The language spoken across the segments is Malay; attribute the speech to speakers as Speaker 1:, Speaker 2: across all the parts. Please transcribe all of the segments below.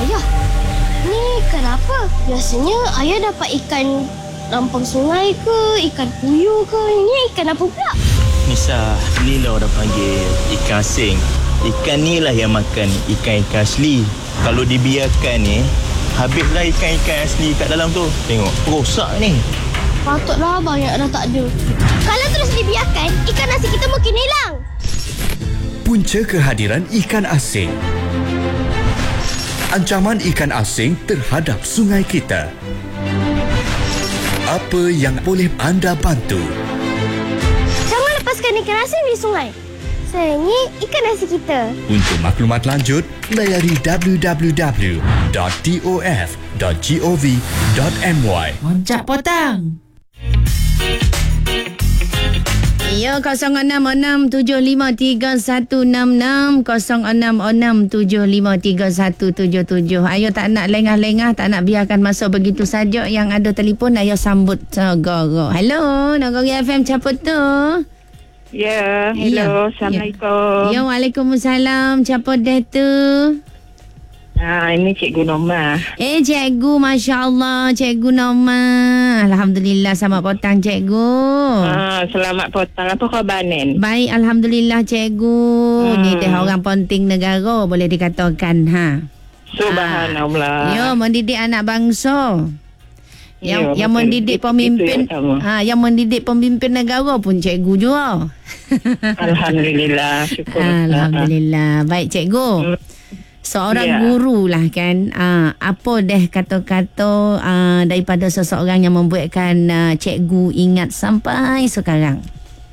Speaker 1: Ayah, ni kenapa? Biasanya ayah dapat ikan lampang sungai ke, ikan puyuh ke. Ini ikan apa pula?
Speaker 2: Nisa, Lila dah panggil ikan asing. Ikan ni lah yang makan ikan-ikan asli. Kalau dibiarkan ni, habislah ikan-ikan asli kat dalam tu. Tengok, rosak ni.
Speaker 1: Patutlah abang yang dah tak ada. Kalau terus dibiarkan, ikan nasi kita mungkin hilang.
Speaker 3: Punca kehadiran ikan asing. Ancaman ikan asing terhadap sungai kita. Apa yang boleh anda bantu?
Speaker 1: Jangan lepaskan ikan asing di sungai. Sayangi ikan nasi kita.
Speaker 3: Untuk maklumat lanjut, layari www.tof.gov.my.
Speaker 4: Moncak potang. Ya, 0667531166, 0667531177. Ayo tak nak lengah-lengah, tak nak biarkan masuk begitu saja. Yang ada telefon, ayo sambut segera. Hello, Nagori FM siapa tu?
Speaker 5: Ya, hello. Assalamualaikum.
Speaker 4: Ya, waalaikumsalam. Siapa dah tu?
Speaker 5: Ini Cikgu Norma.
Speaker 4: Cikgu, Masya Allah, Cikgu Norma. Alhamdulillah, selamat petang, Cikgu.
Speaker 5: Selamat petang. Apa khabar, Nen?
Speaker 4: Baik, Alhamdulillah, Cikgu. Ni teh orang penting negara, boleh dikatakan.
Speaker 5: Subhanallah.
Speaker 4: Ya, mendidik anak bangsa. Yang mendidik pemimpin, yang mendidik pemimpin negara pun cikgu juga.
Speaker 5: Alhamdulillah, syukur.
Speaker 4: Alhamdulillah. Baik, Cikgu. Seorang guru lah kan. Apa deh kata-kata daripada seseorang yang membuatkan cikgu ingat sampai sekarang?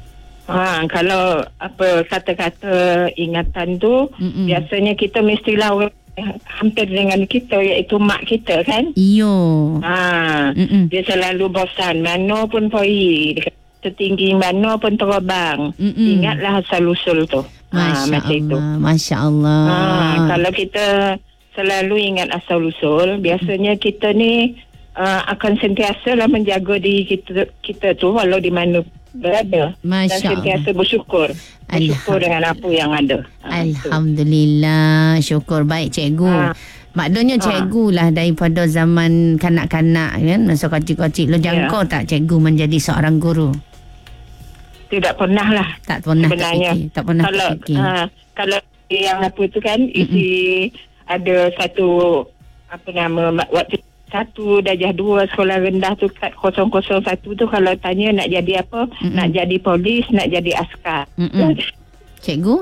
Speaker 5: Kalau apa kata-kata ingatan tu, biasanya kita mestilah orang hampir dengan kita, iaitu mak kita kan.
Speaker 4: Iyo.
Speaker 5: Dia selalu bosan mana pun pergi, setinggi mana pun terbang. Ingatlah asal-usul tu.
Speaker 4: Masya Allah. Masya Allah.
Speaker 5: Kalau kita selalu ingat asal-usul, biasanya kita ni akan sentiasa lah menjaga diri kita tu walau di mana berada. Dan sentiasa bersyukur. Bersyukur dengan apa yang ada.
Speaker 4: Alhamdulillah. Syukur. Baik, Cikgu. Maknanya cikgu lah daripada zaman kanak-kanak kan, masa kecil-kecil. Lo jangka tak cikgu menjadi seorang guru?
Speaker 5: Tidak pernah lah.
Speaker 4: Tak pernah
Speaker 5: sebenarnya.
Speaker 4: Tak pernah terfikir.
Speaker 5: Kalau yang apa tu kan, isi ada satu, apa nama, waktu 1 darjah 2 sekolah rendah tu kat 001 tu, kalau tanya nak jadi apa, nak jadi polis, nak jadi askar.
Speaker 4: Cikgu?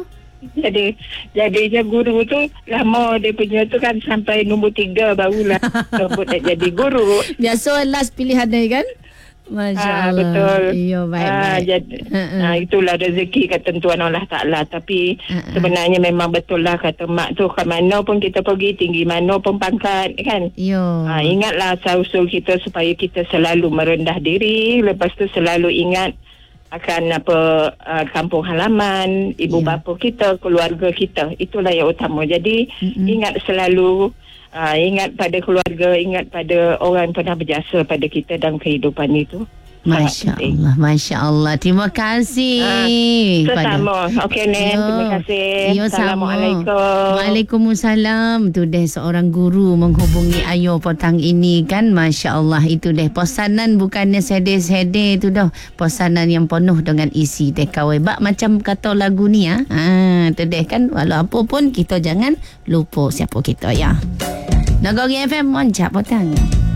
Speaker 5: Jadi guru tu lama dia punya tu kan, sampai nombor 3 barulah sebut nak jadi guru.
Speaker 4: Biasa last pilihan dia kan? Masya Allah.
Speaker 5: Betul.
Speaker 4: Ya, baik.
Speaker 5: Itulah rezeki ketentuan Allah Ta'ala. Tapi sebenarnya memang betul lah kata mak tu, ke mana pun kita pergi, tinggi mana pun pangkat kan. Ingatlah asal-usul kita supaya kita selalu merendah diri. Lepas tu selalu ingat akan kampung halaman, ibu bapa kita, keluarga kita. Itulah yang utama. Jadi ingat selalu, ingat pada keluarga, ingat pada orang yang pernah berjasa pada kita dalam kehidupan itu.
Speaker 4: Masya Allah, Masya Allah. Terima kasih.
Speaker 5: Sama. Okey, Nen. Terima kasih. Assalamualaikum.
Speaker 4: Waalaikumsalam. Tu deh seorang guru menghubungi Ayo petang ini kan. Masya Allah. Itu deh pesanan, bukannya sedih-sedih tu dah. Pesanan yang penuh dengan isi deh kawai. Bak macam kata lagu ni ya. Tu deh kan. Walau apa pun kita jangan lupa siapa kita ya. Nagori FM Moncak Petang.